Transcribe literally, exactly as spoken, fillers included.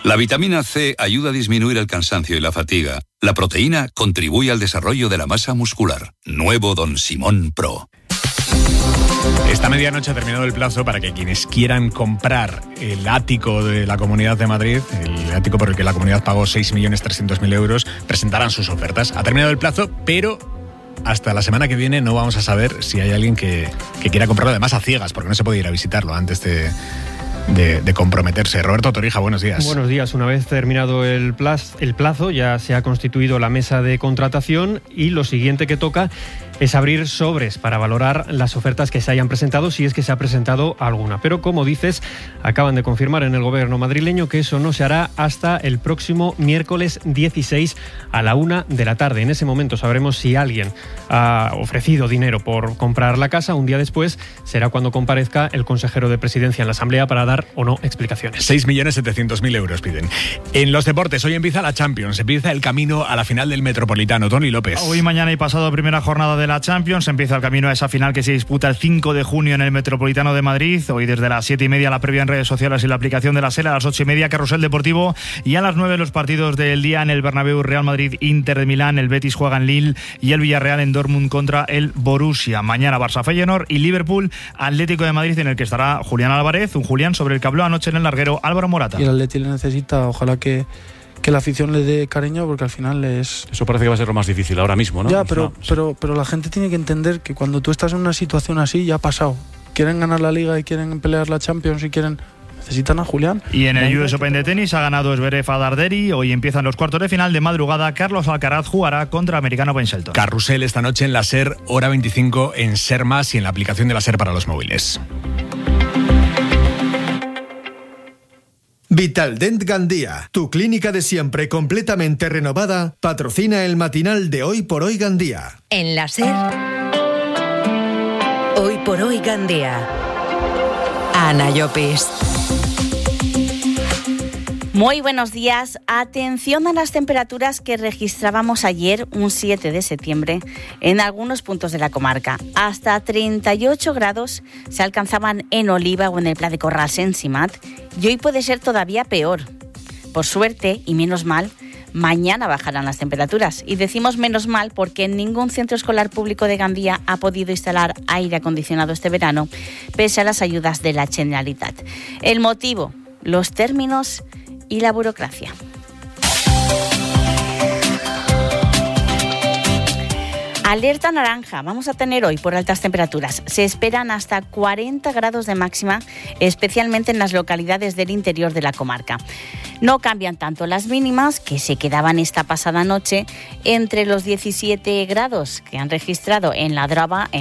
La vitamina C ayuda a disminuir el cansancio y la fatiga. La proteína contribuye al desarrollo de la masa muscular. Nuevo Don Simón Pro. Esta medianoche ha terminado el plazo para que quienes quieran comprar el ático de la Comunidad de Madrid, el ático por el que la comunidad pagó seis millones trescientos mil euros, presentaran sus ofertas. Ha terminado el plazo, pero hasta la semana que viene no vamos a saber si hay alguien que, que quiera comprarlo, además a ciegas, porque no se puede ir a visitarlo antes de... De, de comprometerse. Roberto Torija, buenos días. Buenos días. Una vez terminado el plazo, el plazo, ya se ha constituido la mesa de contratación y lo siguiente que toca es abrir sobres para valorar las ofertas que se hayan presentado, si es que se ha presentado alguna. Pero, como dices, acaban de confirmar en el gobierno madrileño que eso no se hará hasta el próximo miércoles dieciséis a la una de la tarde. En ese momento sabremos si alguien ha ofrecido dinero por comprar la casa. Un día después será cuando comparezca el consejero de Presidencia en la Asamblea para dar o no explicaciones. seis millones setecientos mil euros piden. En los deportes, hoy empieza la Champions, empieza el camino a la final del Metropolitano. Tony López. Hoy, mañana y pasado, primera jornada de la Champions, empieza el camino a esa final que se disputa el cinco de junio en el Metropolitano de Madrid. Hoy desde las siete y media la previa en redes sociales y la aplicación de la SER, a las ocho y media Carrusel Deportivo y a las nueve los partidos del día en el Bernabéu. Real Madrid, Inter de Milán, el Betis juega en Lille y el Villarreal en Dortmund contra el Borussia. Mañana Barça Feyenoord y Liverpool Atlético de Madrid, en el que estará Julián Álvarez, un Julián sobre el que habló anoche en el larguero Álvaro Morata. Y el Atleti le necesita, ojalá que, que la afición le dé cariño, porque al final es... Eso parece que va a ser lo más difícil ahora mismo, ¿no? Ya, pero, no, pero, pero la gente tiene que entender que cuando tú estás en una situación así, ya ha pasado. Quieren ganar la Liga y quieren pelear la Champions y quieren... Necesitan a Julián. Y en el U S Open de tenis ha ganado Zverev a Darderi. Hoy empiezan los cuartos de final. De madrugada, Carlos Alcaraz jugará contra americano Ben Shelton. Carrusel esta noche en la SER, hora veinticinco en SER Más y en la aplicación de la SER para los móviles. Vitaldent Gandía, tu clínica de siempre completamente renovada, patrocina el matinal de Hoy por Hoy Gandía. En la SER, Hoy por Hoy Gandía. Ana Llopis. Muy buenos días. Atención a las temperaturas que registrábamos ayer, un siete de septiembre, en algunos puntos de la comarca. Hasta treinta y ocho grados se alcanzaban en Oliva o en el Pla de Corrals, en Simat, y hoy puede ser todavía peor. Por suerte, y menos mal, mañana bajarán las temperaturas. Y decimos menos mal porque ningún centro escolar público de Gandía ha podido instalar aire acondicionado este verano, pese a las ayudas de la Generalitat. El motivo, los términos y la burocracia. Alerta naranja vamos a tener hoy por altas temperaturas. Se esperan hasta cuarenta grados de máxima, especialmente en las localidades del interior de la comarca. No cambian tanto las mínimas, que se quedaban esta pasada noche entre los diecisiete grados que han registrado en La Drava, en